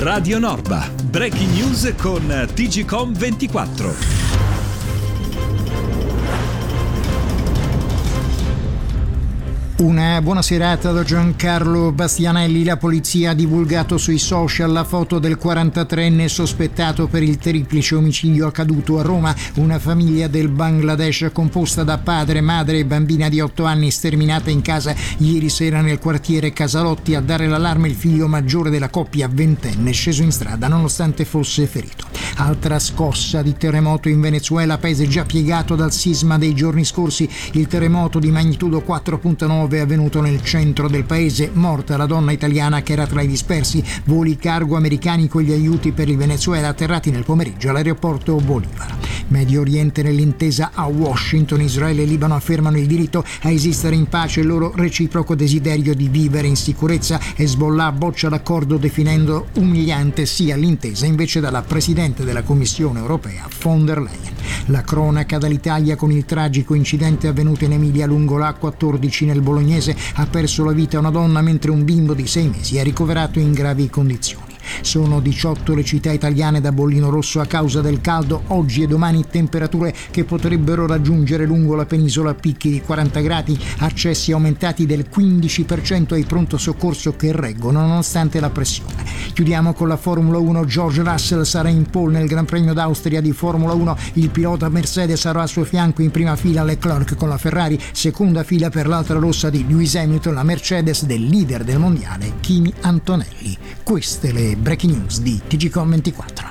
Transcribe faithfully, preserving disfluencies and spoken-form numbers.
Radio Norba, breaking news con T G Com ventiquattro. Una buona serata da Giancarlo Bastianelli. La polizia ha divulgato sui social la foto del quarantatreenne sospettato per il triplice omicidio accaduto a Roma. Una famiglia del Bangladesh composta da padre, madre e bambina di otto anni sterminata in casa ieri sera nel quartiere Casalotti. A dare l'allarme il figlio maggiore della coppia, ventenne, sceso in strada nonostante fosse ferito. Altra scossa di terremoto in Venezuela, paese già piegato dal sisma dei giorni scorsi. Il terremoto di magnitudo quattro virgola nove è avvenuto nel centro del paese. Morta la donna italiana che era tra i dispersi. Voli cargo americani con gli aiuti per il Venezuela atterrati nel pomeriggio all'aeroporto Bolivar. Medio Oriente nell'intesa a Washington. Israele e Libano affermano il diritto a esistere in pace e il loro reciproco desiderio di vivere in sicurezza. Hezbollah boccia l'accordo definendo umiliante sia l'intesa invece dalla presidente della Commissione europea von der Leyen. La cronaca dall'Italia con il tragico incidente avvenuto in Emilia lungo l'A quattordici nel Bolognese. Ha perso la vita una donna mentre un bimbo di sei mesi è ricoverato in gravi condizioni. Sono diciotto le città italiane da bollino rosso a causa del caldo. Oggi e domani temperature che potrebbero raggiungere lungo la penisola picchi di quaranta gradi, accessi aumentati del quindici per cento ai pronto soccorso che reggono nonostante la pressione. Chiudiamo con la Formula uno. George Russell sarà in pole nel Gran Premio d'Austria di Formula uno. Il pilota Mercedes sarà al suo fianco in prima fila Leclerc con la Ferrari, seconda fila per l'altra rossa di Lewis Hamilton, la Mercedes del leader del mondiale Kimi Antonelli. Queste le breaking news di T G Com ventiquattro.